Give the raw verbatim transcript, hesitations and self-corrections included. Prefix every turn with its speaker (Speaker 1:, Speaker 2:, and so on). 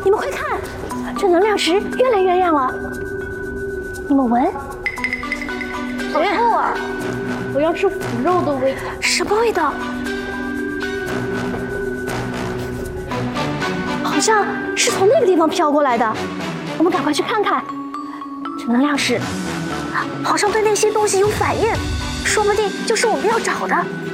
Speaker 1: 你们快看，这能量石越来越亮了。你们闻，
Speaker 2: 好臭啊！我要吃腐肉的味道。
Speaker 1: 什么味道？好像是从那个地方飘过来的。我们赶快去看看。这能量石好像对那些东西有反应，说不定就是我们要找的。